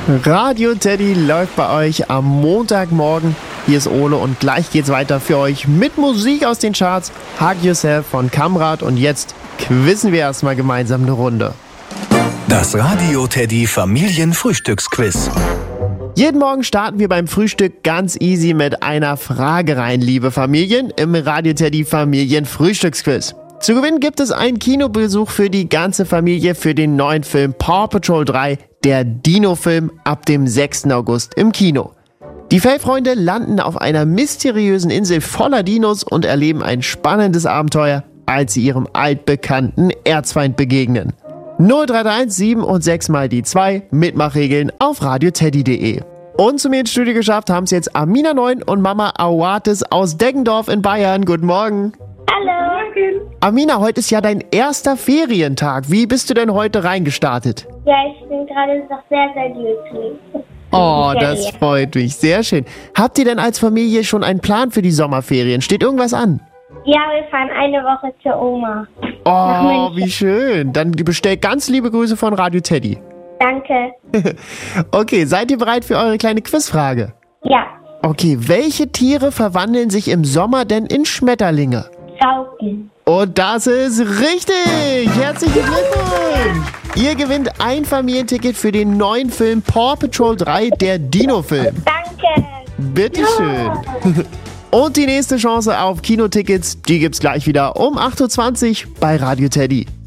Radio Teddy läuft bei euch am Montagmorgen. Hier ist Ole und gleich geht's weiter für euch mit Musik aus den Charts. Hug Yourself von Kamrat und jetzt quizzen wir erstmal gemeinsam eine Runde. Das Radio Teddy Familienfrühstücksquiz. Jeden Morgen starten wir beim Frühstück ganz easy mit einer Frage rein, liebe Familien, im Radio Teddy Familienfrühstücksquiz. Zu gewinnen gibt es einen Kinobesuch für die ganze Familie für den neuen Film Paw Patrol 3, der Dino-Film, ab dem 6. August im Kino. Die Fellfreunde landen auf einer mysteriösen Insel voller Dinos und erleben ein spannendes Abenteuer, als sie ihrem altbekannten Erzfeind begegnen. 0331 7 und 6 mal die 2, Mitmachregeln auf radioteddy.de. Und zu mir ins Studio geschafft haben es jetzt Amina 9 und Mama Awatis aus Deggendorf in Bayern. Guten Morgen. Hallo. Amina, heute ist ja dein erster Ferientag. Wie bist du denn heute reingestartet? Ja, ich bin gerade noch sehr, sehr glücklich. Oh, das freut mich. Sehr schön. Habt ihr denn als Familie schon einen Plan für die Sommerferien? Steht irgendwas an? Ja, wir fahren eine Woche zur Oma. Oh, wie schön. Dann bestellt ganz liebe Grüße von Radio Teddy. Danke. Okay, seid ihr bereit für eure kleine Quizfrage? Ja, Okay, welche Tiere verwandeln sich im Sommer denn in Schmetterlinge? Raupen. Und das ist richtig! Herzlichen Glückwunsch! Ihr gewinnt ein Familienticket für den neuen Film Paw Patrol 3, der Dino-Film. Danke. Bitteschön. Und die nächste Chance auf Kinotickets, die gibt's gleich wieder um 8.20 Uhr bei Radio Teddy.